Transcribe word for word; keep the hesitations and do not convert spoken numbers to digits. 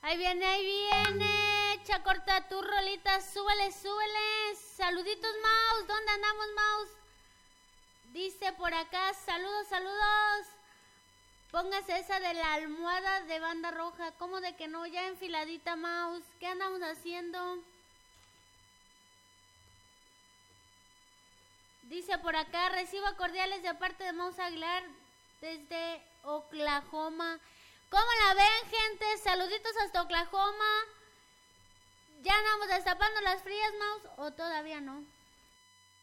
Ahí viene, ahí viene. Echa corta tu rolita, súbele, súbele. Saluditos, Mouse. ¿Dónde andamos, Mouse? Dice por acá, saludos, saludos. Póngase esa de la almohada de banda roja. ¿Cómo de que no? Ya enfiladita, Mouse. ¿Qué andamos haciendo? Dice por acá, recibo cordiales de parte de Mouse Aguilar desde Oklahoma. ¿Cómo la ven, gente? Saluditos hasta Oklahoma. ¿Ya andamos destapando las frías, Mouse? ¿O todavía no?